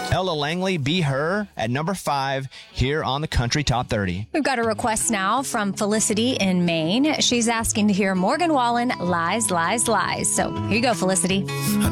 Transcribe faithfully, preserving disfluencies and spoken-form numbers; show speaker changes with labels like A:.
A: Ella Langley, Be Her, at number five here on the Country Top thirty.
B: We've got a request now from Felicity in Maine. She's asking to hear Morgan Wallen, Lies, Lies, Lies. So here you go, Felicity.